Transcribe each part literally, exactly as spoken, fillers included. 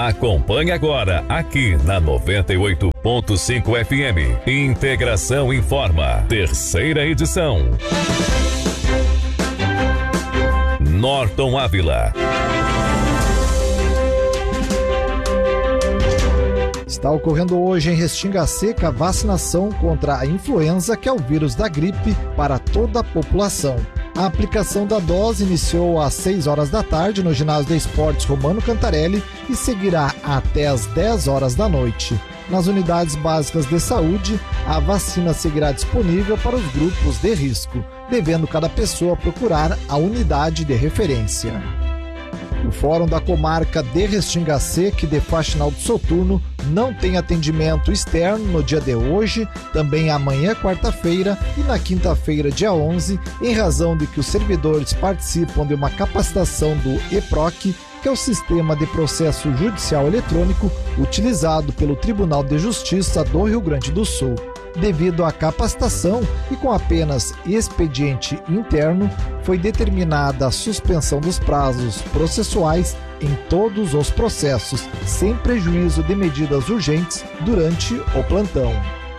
Acompanhe agora aqui na noventa e oito ponto cinco F M. Integração Informa, terceira edição. Norton Ávila. Está ocorrendo hoje em Restinga Seca a vacinação contra a influenza, que é o vírus da gripe, para toda a população. A aplicação da dose iniciou às seis horas da tarde no ginásio de esportes Romano Cantarelli e seguirá até às dez horas da noite. Nas unidades básicas de saúde, a vacina seguirá disponível para os grupos de risco, devendo cada pessoa procurar a unidade de referência. O Fórum da Comarca de Restinga Seca e de Faxinal do Soturno não tem atendimento externo no dia de hoje, também amanhã, quarta-feira, e na quinta-feira, dia onze, em razão de que os servidores participam de uma capacitação do E P R O C, que é o Sistema de Processo Judicial Eletrônico utilizado pelo Tribunal de Justiça do Rio Grande do Sul. Devido à capacitação e com apenas expediente interno, foi determinada a suspensão dos prazos processuais em todos os processos, sem prejuízo de medidas urgentes durante o plantão.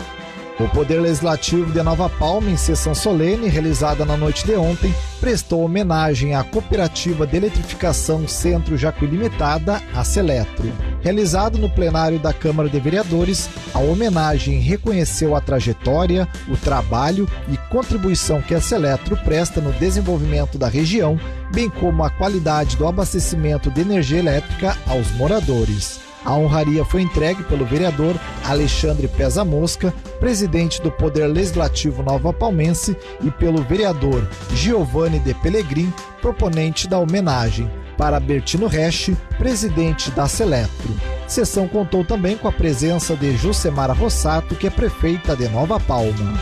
O Poder Legislativo de Nova Palma, em sessão solene realizada na noite de ontem, prestou homenagem à Cooperativa de Eletrificação Centro Jacuí Limitada, a Seletro. Realizado no plenário da Câmara de Vereadores, a homenagem reconheceu a trajetória, o trabalho e contribuição que a Seletro presta no desenvolvimento da região, bem como a qualidade do abastecimento de energia elétrica aos moradores. A honraria foi entregue pelo vereador Alexandre Pesa Mosca, presidente do Poder Legislativo Nova Palmense, e pelo vereador Giovanni de Pellegrin, proponente da homenagem, para Bertino Resch, presidente da Seletro. A sessão contou também com a presença de Jucemara Rossato, que é prefeita de Nova Palma.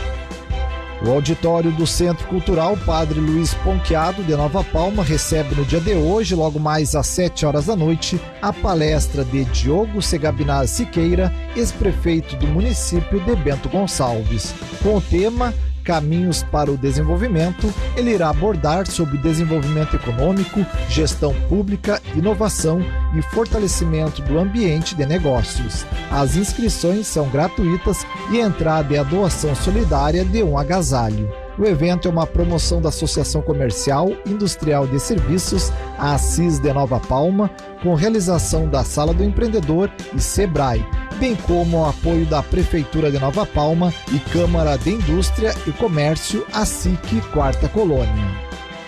O auditório do Centro Cultural Padre Luiz Ponqueado de Nova Palma recebe no dia de hoje, logo mais às sete horas da noite, a palestra de Diogo Segabinar Siqueira, ex-prefeito do município de Bento Gonçalves. Com o tema Caminhos para o Desenvolvimento, ele irá abordar sobre desenvolvimento econômico, gestão pública, inovação e fortalecimento do ambiente de negócios. As inscrições são gratuitas e a entrada é a doação solidária de um agasalho. O evento é uma promoção da Associação Comercial Industrial de Serviços, a ACIS de Nova Palma, com realização da Sala do Empreendedor e Sebrae, bem como o apoio da Prefeitura de Nova Palma e Câmara de Indústria e Comércio, a SIC Quarta Colônia.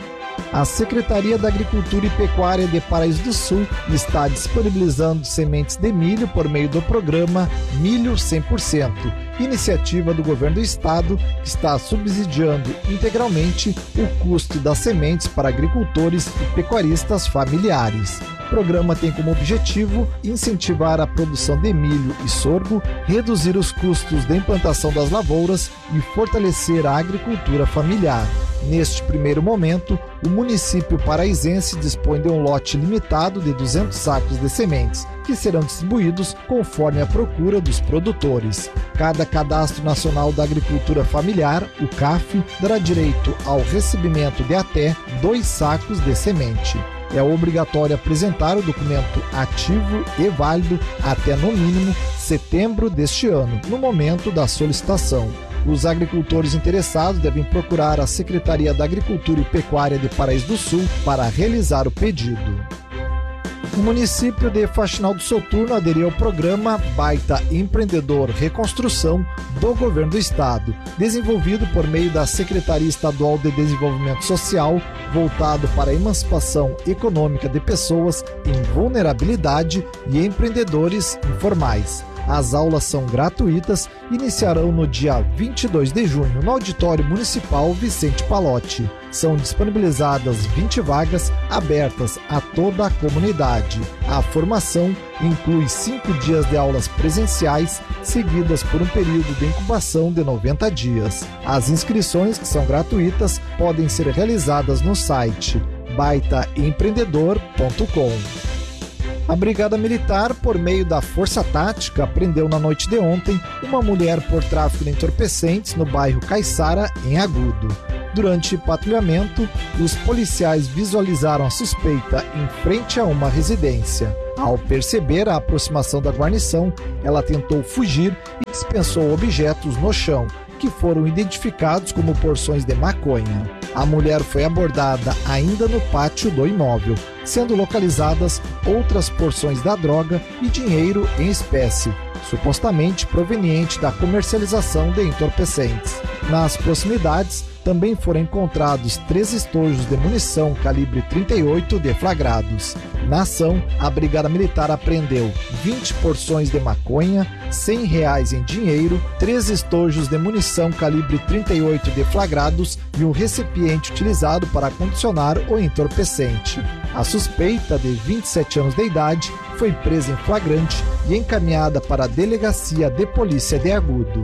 A Secretaria da Agricultura e Pecuária de Paraíso do Sul está disponibilizando sementes de milho por meio do programa Milho cem por cento, iniciativa do Governo do Estado que está subsidiando integralmente o custo das sementes para agricultores e pecuaristas familiares. O programa tem como objetivo incentivar a produção de milho e sorgo, reduzir os custos de implantação das lavouras e fortalecer a agricultura familiar. Neste primeiro momento, o município paraizense dispõe de um lote limitado de duzentos sacos de sementes, que serão distribuídos conforme a procura dos produtores. Cada Cadastro Nacional da Agricultura Familiar, o C A F, dará direito ao recebimento de até dois sacos de semente. É obrigatório apresentar o documento ativo e válido até, no mínimo, setembro deste ano, no momento da solicitação. Os agricultores interessados devem procurar a Secretaria da Agricultura e Pecuária de Paraíso do Sul para realizar o pedido. O município de Faxinal do Soturno aderiu ao programa Baita Empreendedor Reconstrução do Governo do Estado, desenvolvido por meio da Secretaria Estadual de Desenvolvimento Social, voltado para a emancipação econômica de pessoas em vulnerabilidade e empreendedores informais. As aulas são gratuitas e iniciarão no dia vinte e dois de junho no Auditório Municipal Vicente Palotti. São disponibilizadas vinte vagas abertas a toda a comunidade. A formação inclui cinco dias de aulas presenciais, seguidas por um período de incubação de noventa dias. As inscrições, que são gratuitas, podem ser realizadas no site baita empreendedor ponto com. A Brigada Militar, por meio da Força Tática, prendeu na noite de ontem uma mulher por tráfico de entorpecentes no bairro Caiçara, em Agudo. Durante patrulhamento, os policiais visualizaram a suspeita em frente a uma residência. Ao perceber a aproximação da guarnição, ela tentou fugir e dispensou objetos no chão, que foram identificados como porções de maconha. A mulher foi abordada ainda no pátio do imóvel, sendo localizadas outras porções da droga e dinheiro em espécie, supostamente proveniente da comercialização de entorpecentes. Nas proximidades, também foram encontrados três estojos de munição calibre trinta e oito deflagrados. Na ação, a Brigada Militar apreendeu vinte porções de maconha, cem reais em dinheiro, três estojos de munição calibre trinta e oito deflagrados e um recipiente utilizado para condicionar o entorpecente. A suspeita, de vinte e sete anos de idade, foi presa em flagrante e encaminhada para a Delegacia de Polícia de Agudo.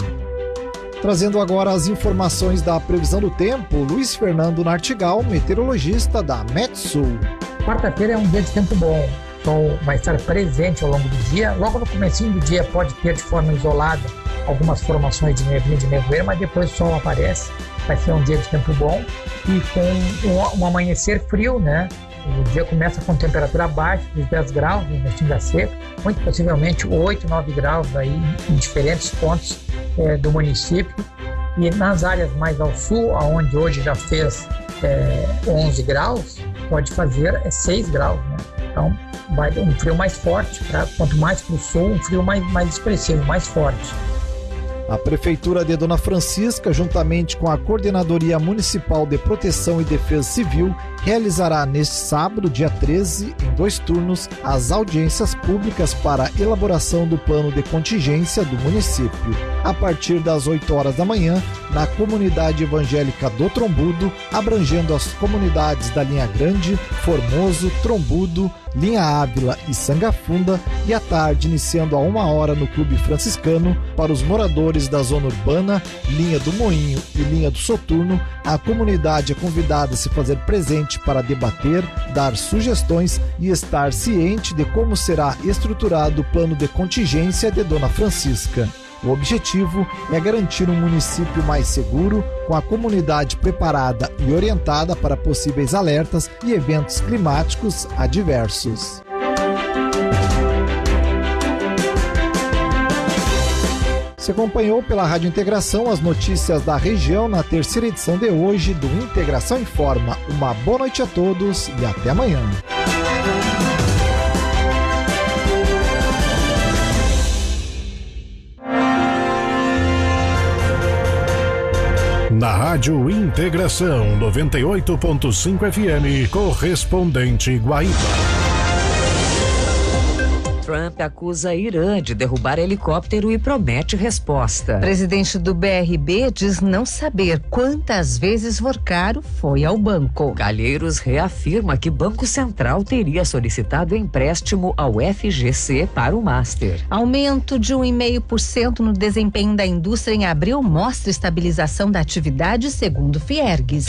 Trazendo agora as informações da previsão do tempo, Luiz Fernando Nartigal, meteorologista da Metsul. Quarta-feira é um dia de tempo bom, o sol vai estar presente ao longo do dia. Logo no comecinho do dia pode ter de forma isolada algumas formações de neblina de nevoeiro, mas depois o sol aparece. Vai ser um dia de tempo bom e com um, um amanhecer frio, né? O dia começa com temperatura abaixo dos dez graus em Restinga Seca, muito possivelmente oito, nove graus aí em diferentes pontos é, do município. E nas áreas mais ao sul, onde hoje já fez é, onze graus, pode fazer é, seis graus, né? Então vai um frio mais forte, pra, quanto mais para o sul, um frio mais, mais expressivo, mais forte. A Prefeitura de Dona Francisca, juntamente com a Coordenadoria Municipal de Proteção e Defesa Civil, realizará neste sábado, dia treze, em dois turnos, as audiências públicas para a elaboração do plano de contingência do município. A partir das oito horas da manhã, na comunidade evangélica do Trombudo, abrangendo as comunidades da Linha Grande, Formoso, Trombudo, Linha Ávila e Sangafunda, e à tarde, iniciando a uma hora no Clube Franciscano, para os moradores da zona urbana, Linha do Moinho e Linha do Soturno, a comunidade é convidada a se fazer presente para debater, dar sugestões e estar ciente de como será estruturado o plano de contingência de Dona Francisca. O objetivo é garantir um município mais seguro, com a comunidade preparada e orientada para possíveis alertas e eventos climáticos adversos. Você acompanhou pela Rádio Integração as notícias da região na terceira edição de hoje do Integração Informa. Uma boa noite a todos e até amanhã. Na Rádio Integração noventa e oito ponto cinco F M, correspondente Guaíba. Trump acusa Irã de derrubar helicóptero e promete resposta. Presidente do B R B diz não saber quantas vezes Vorcaro foi ao banco. Calheiros reafirma que Banco Central teria solicitado empréstimo ao F G C para o Master. Aumento de um vírgula cinco por cento no desempenho da indústria em abril mostra estabilização da atividade, segundo Fiergues.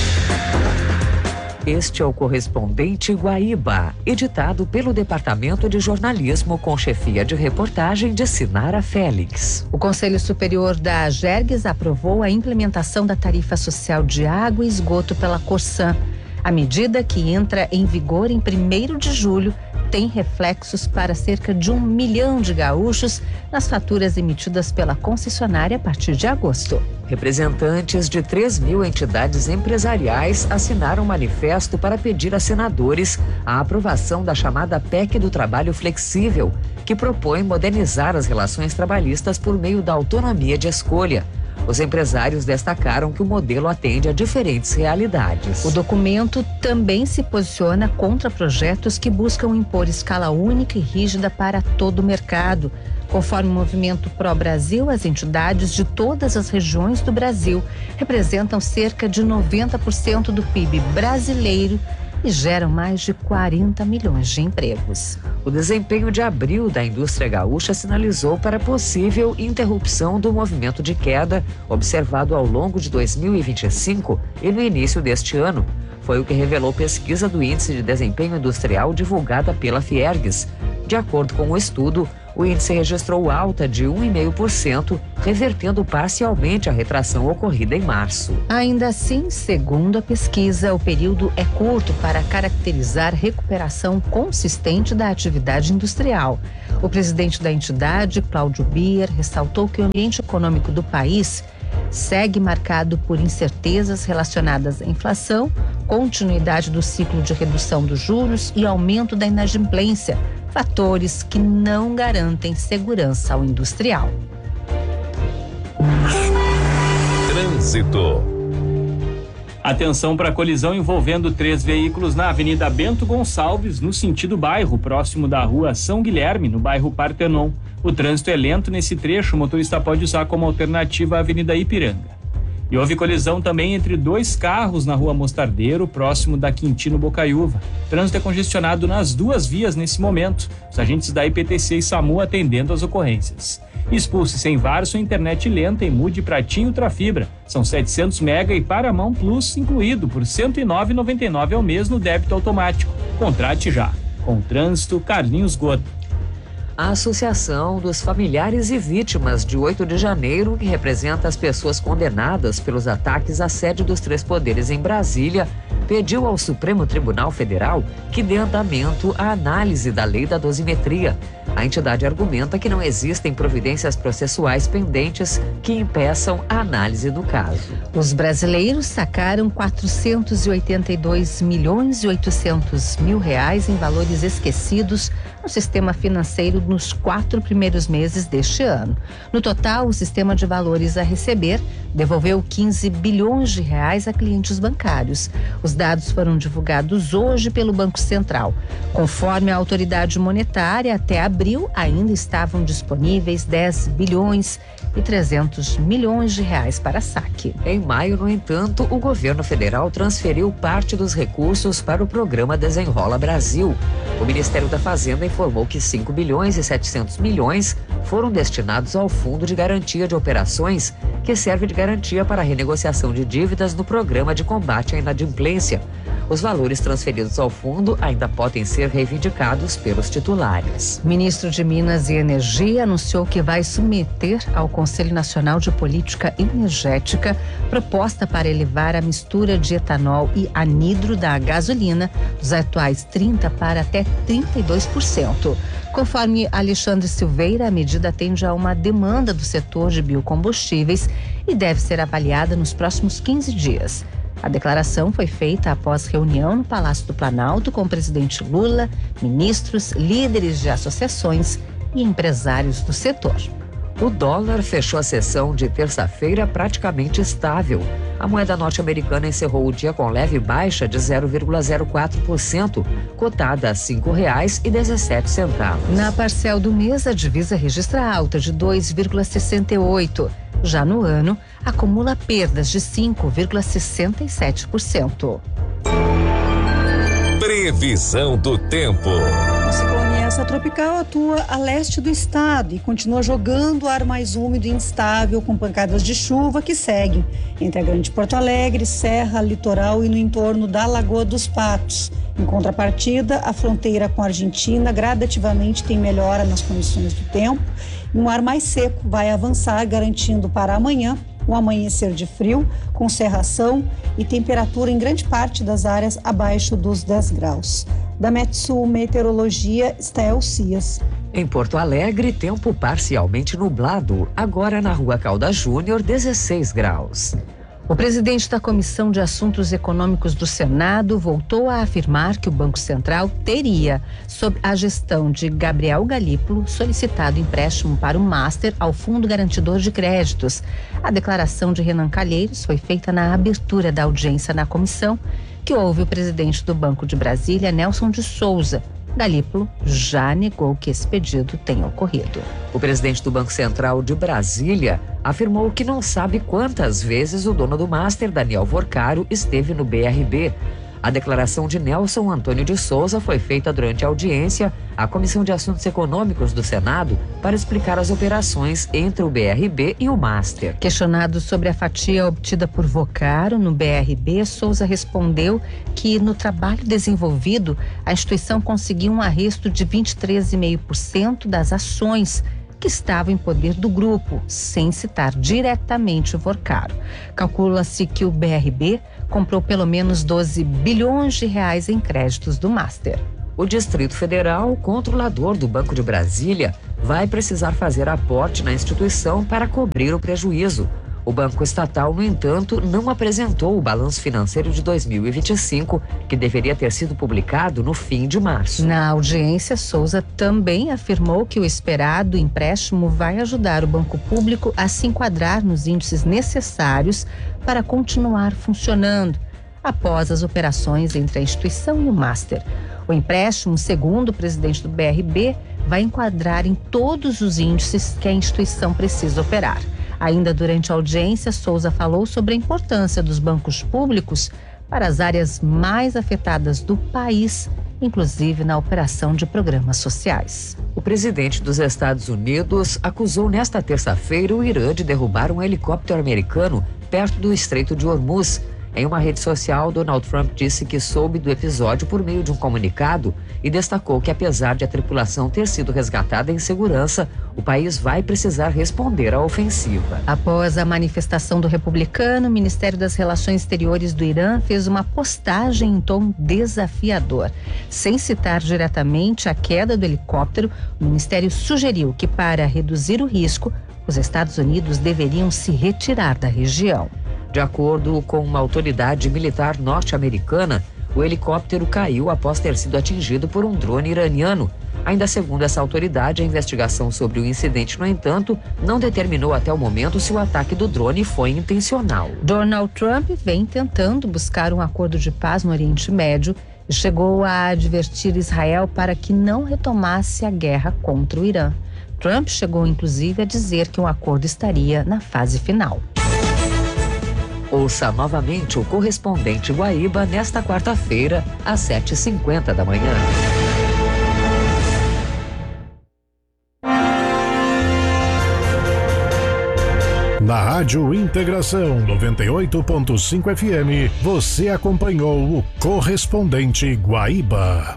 Este é o correspondente Guaíba, editado pelo Departamento de Jornalismo com chefia de reportagem de Sinara Félix. O Conselho Superior da Agergues aprovou a implementação da tarifa social de água e esgoto pela Corsan. A medida, que entra em vigor em primeiro de julho, tem reflexos para cerca de um milhão de gaúchos nas faturas emitidas pela concessionária a partir de agosto. Representantes de três mil entidades empresariais assinaram um manifesto para pedir a senadores a aprovação da chamada P E C do Trabalho Flexível, que propõe modernizar as relações trabalhistas por meio da autonomia de escolha. Os empresários destacaram que o modelo atende a diferentes realidades. O documento também se posiciona contra projetos que buscam impor escala única e rígida para todo o mercado. Conforme o Movimento Pro Brasil, as entidades de todas as regiões do Brasil representam cerca de noventa por cento do P I B brasileiro e geram mais de quarenta milhões de empregos. O desempenho de abril da indústria gaúcha sinalizou para possível interrupção do movimento de queda observado ao longo de dois mil e vinte e cinco e no início deste ano. Foi o que revelou pesquisa do Índice de Desempenho Industrial divulgada pela Fiergues. De acordo com o estudo, O índice registrou alta de um vírgula cinco por cento, revertendo parcialmente a retração ocorrida em março. Ainda assim, segundo a pesquisa, o período é curto para caracterizar recuperação consistente da atividade industrial. O presidente da entidade, Cláudio Bier, ressaltou que o ambiente econômico do país segue marcado por incertezas relacionadas à inflação, continuidade do ciclo de redução dos juros e aumento da inadimplência, fatores que não garantem segurança ao industrial. Trânsito. Atenção para a colisão envolvendo três veículos na Avenida Bento Gonçalves, no sentido bairro, próximo da Rua São Guilherme, no bairro Partenon. O trânsito é lento nesse trecho, o motorista pode usar como alternativa a Avenida Ipiranga. E houve colisão também entre dois carros na Rua Mostardeiro, próximo da Quintino Bocaiúva. O trânsito é congestionado nas duas vias nesse momento. Os agentes da I P T C e SAMU atendendo as ocorrências. Expulse sem VAR sua internet lenta e mude para TIM Ultrafibra. São setecentos mega e Paramount Plus incluído por cento e nove reais e noventa e nove centavos ao mês no débito automático. Contrate já. Com o trânsito, Carlinhos Gota. A Associação dos Familiares e Vítimas de oito de janeiro, que representa as pessoas condenadas pelos ataques à sede dos três poderes em Brasília, pediu ao Supremo Tribunal Federal que dê andamento à análise da lei da dosimetria. A entidade argumenta que não existem providências processuais pendentes que impeçam a análise do caso. Os brasileiros sacaram quatrocentos e oitenta e dois milhões e oitocentos mil reais em valores esquecidos no sistema financeiro nos quatro primeiros meses deste ano. No total, o sistema de valores a receber devolveu quinze bilhões de reais a clientes bancários. Os dados foram divulgados hoje pelo Banco Central. Conforme a autoridade monetária, até abril ainda estavam disponíveis dez bilhões e trezentos milhões de reais para saque. Em maio, no entanto, o governo federal transferiu parte dos recursos para o programa Desenrola Brasil. O Ministério da Fazenda informou que cinco bilhões e setecentos milhões foram destinados ao Fundo de Garantia de Operações, que serve de garantia para a renegociação de dívidas no programa de combate à inadimplência. Os valores transferidos ao fundo ainda podem ser reivindicados pelos titulares. O ministro de Minas e Energia anunciou que vai submeter ao Conselho Nacional de Política Energética proposta para elevar a mistura de etanol e anidro da gasolina dos atuais trinta por cento para até trinta e dois por cento. Conforme Alexandre Silveira, a medida atende a uma demanda do setor de biocombustíveis e deve ser avaliada nos próximos quinze dias. A declaração foi feita após reunião no Palácio do Planalto com o presidente Lula, ministros, líderes de associações e empresários do setor. O dólar fechou a sessão de terça-feira praticamente estável. A moeda norte-americana encerrou o dia com leve baixa de zero vírgula zero quatro por cento, cotada a cinco reais e dezessete centavos. Na parcial do mês, a divisa registra alta de dois vírgula sessenta e oito por cento. Já no ano, acumula perdas de cinco vírgula sessenta e sete por cento. Previsão do tempo. O ciclone essa tropical atua a leste do estado e continua jogando ar mais úmido e instável com pancadas de chuva que seguem entre a Grande Porto Alegre, Serra, Litoral e no entorno da Lagoa dos Patos. Em contrapartida, a fronteira com a Argentina gradativamente tem melhora nas condições do tempo e um ar mais seco vai avançar, garantindo para amanhã um amanhecer de frio, com cerração e temperatura em grande parte das áreas abaixo dos dez graus. Da Metsul Meteorologia, Estel Cias. Em Porto Alegre, tempo parcialmente nublado. Agora na Rua Caldas Júnior, dezesseis graus. O presidente da Comissão de Assuntos Econômicos do Senado voltou a afirmar que o Banco Central teria, sob a gestão de Gabriel Galípolo, solicitado empréstimo para o Master ao Fundo Garantidor de Créditos. A declaração de Renan Calheiros foi feita na abertura da audiência na comissão, que houve o presidente do Banco de Brasília, Nelson de Souza. Galípolo já negou que esse pedido tenha ocorrido. O presidente do Banco Central de Brasília afirmou que não sabe quantas vezes o dono do Master, Daniel Vorcaro, esteve no B R B. A declaração de Nelson Antônio de Souza foi feita durante a audiência à Comissão de Assuntos Econômicos do Senado para explicar as operações entre o B R B e o Master. Questionado sobre a fatia obtida por Vocaro no B R B, Souza respondeu que no trabalho desenvolvido, a instituição conseguiu um arresto de vinte e três vírgula cinco por cento das ações que estavam em poder do grupo, sem citar diretamente o Vocaro. Calcula-se que o B R B comprou pelo menos doze bilhões de reais em créditos do Master. O Distrito Federal, controlador do Banco de Brasília, vai precisar fazer aporte na instituição para cobrir o prejuízo. O Banco Estatal, no entanto, não apresentou o balanço financeiro de dois mil e vinte e cinco, que deveria ter sido publicado no fim de março. Na audiência, Souza também afirmou que o esperado empréstimo vai ajudar o banco público a se enquadrar nos índices necessários para continuar funcionando após as operações entre a instituição e o Master. O empréstimo, segundo o presidente do B R B, vai enquadrar em todos os índices que a instituição precisa operar. Ainda durante a audiência, Souza falou sobre a importância dos bancos públicos para as áreas mais afetadas do país, inclusive na operação de programas sociais. O presidente dos Estados Unidos acusou nesta terça-feira o Irã de derrubar um helicóptero americano perto do Estreito de Hormuz. Em uma rede social, Donald Trump disse que soube do episódio por meio de um comunicado e destacou que, apesar de a tripulação ter sido resgatada em segurança, o país vai precisar responder à ofensiva. Após a manifestação do republicano, o Ministério das Relações Exteriores do Irã fez uma postagem em tom desafiador. Sem citar diretamente a queda do helicóptero, o ministério sugeriu que, para reduzir o risco, os Estados Unidos deveriam se retirar da região. De acordo com uma autoridade militar norte-americana, o helicóptero caiu após ter sido atingido por um drone iraniano. Ainda segundo essa autoridade, a investigação sobre o incidente, no entanto, não determinou até o momento se o ataque do drone foi intencional. Donald Trump vem tentando buscar um acordo de paz no Oriente Médio e chegou a advertir Israel para que não retomasse a guerra contra o Irã. Trump chegou inclusive a dizer que um acordo estaria na fase final. Ouça novamente o Correspondente Guaíba nesta quarta-feira, às sete e cinquenta da manhã. Na Rádio Integração noventa e oito ponto cinco F M, você acompanhou o Correspondente Guaíba.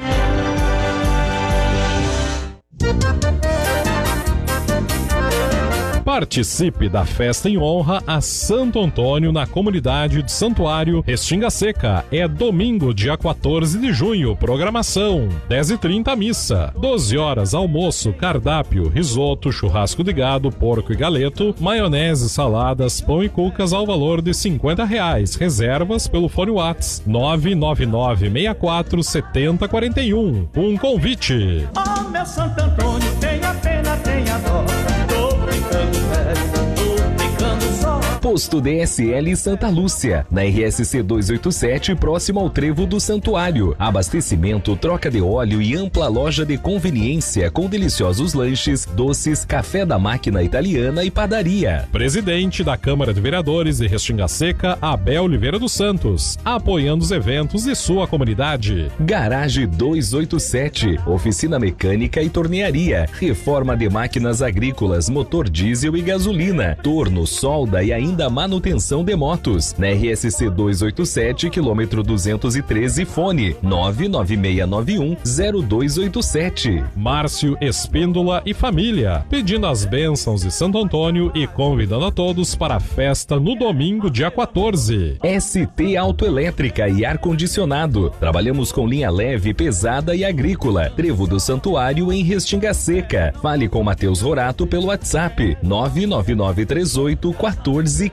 Participe da festa em honra a Santo Antônio na comunidade de Santuário Restinga Seca. É domingo, dia quatorze de junho. Programação: dez e trinta missa, doze horas almoço, cardápio, risoto, churrasco de gado, porco e galeto, maionese, saladas, pão e cucas ao valor de cinquenta reais. Reservas pelo fone WhatsApp nove nove nove seis quatro sete zero quatro um. Um convite. Oh, meu Santo Antônio, tenha pena, tenha dó. Tô brincando, velho, tô brincando só. Posto D S L Santa Lúcia, na R S C duzentos e oitenta e sete, próximo ao Trevo do Santuário. Abastecimento, troca de óleo e ampla loja de conveniência com deliciosos lanches, doces, café da máquina italiana e padaria. Presidente da Câmara de Vereadores de Restinga Seca, Abel Oliveira dos Santos, apoiando os eventos de sua comunidade. Garage duzentos e oitenta e sete, oficina mecânica e tornearia, reforma de máquinas agrícolas, motor diesel e gasolina, torno, solda e ainda manutenção de motos. Na R S C duzentos e oitenta e sete, quilômetro duzentos e treze, fone nove nove seis nove um zero dois oito sete. Márcio Espíndola e família, pedindo as bênçãos de Santo Antônio e convidando a todos para a festa no domingo, dia quatorze. S T Autoelétrica e Ar-Condicionado. Trabalhamos com linha leve, pesada e agrícola. Trevo do Santuário em Restinga Seca. Fale com Matheus Rorato pelo WhatsApp nove nove nove três oito um quatro um cinco.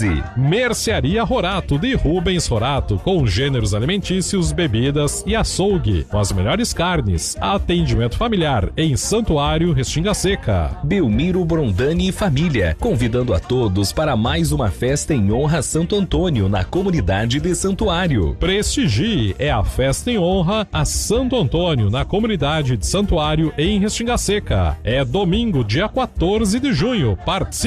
Mercearia Rorato de Rubens Rorato, com gêneros alimentícios, bebidas e açougue, com as melhores carnes. Atendimento familiar em Santuário Restinga Seca. Belmiro Brondani e família, convidando a todos para mais uma festa em honra a Santo Antônio na comunidade de Santuário. Prestigie, é a festa em honra a Santo Antônio na comunidade de Santuário em Restinga Seca. É domingo, dia quatorze de junho. Participe!